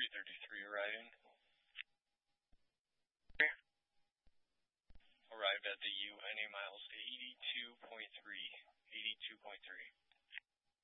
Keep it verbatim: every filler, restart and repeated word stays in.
three thirty-three arriving. Arrived at the U N A miles eighty-two